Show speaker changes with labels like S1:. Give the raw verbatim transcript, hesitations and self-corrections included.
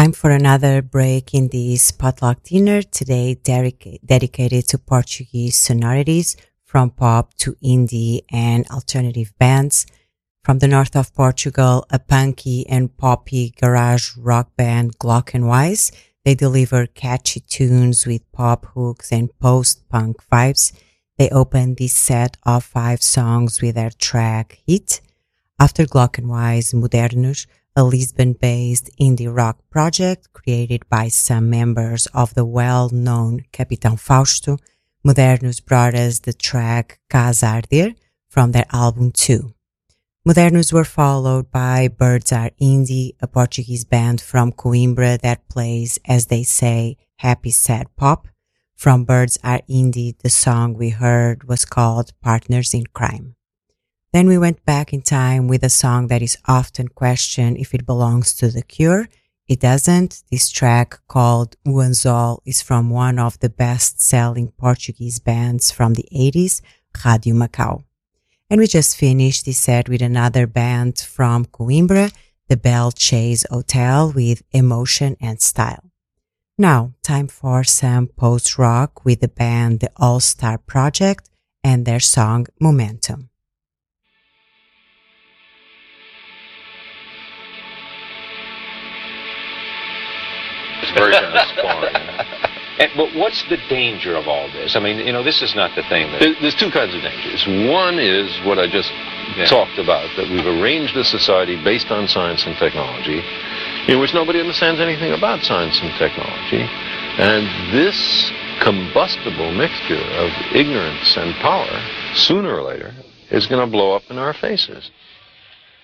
S1: Time for another break in this potluck dinner, today dedica- dedicated to Portuguese sonorities from pop to indie and alternative bands. From the north of Portugal, a punky and poppy garage rock band, Glockenwise. They deliver catchy tunes with pop hooks and post-punk vibes. They open this set of five songs with their track Hit. After Glockenwise, Modernos, a Lisbon-based indie rock project created by some members of the well-known Capitão Fausto, Modernos brought us the track Casa Arder from their album two. Modernos were followed by Birds Are Indie, a Portuguese band from Coimbra that plays, as they say, happy sad pop. From Birds Are Indie, the song we heard was called Partners in Crime. Then we went back in time with a song that is often questioned if it belongs to The Cure. It doesn't. This track, called O Anzol, is from one of the best-selling Portuguese bands from the eighties, Rádio Macau. And we just finished this set with another band from Coimbra, the Bell Chase Hotel, with Emotion and Style. Now, time for some post-rock with the band The All-Star Project and their song Momentum.
S2: Version of scoring.
S3: And, but what's the danger of all this? I mean, you know, this is not the thing that...
S2: There, there's two kinds of dangers. One is what I just yeah. talked about, that we've arranged a society based on science and technology, in which nobody understands anything about science and technology. And this combustible mixture of ignorance and power, sooner or later, is going to blow up in our faces.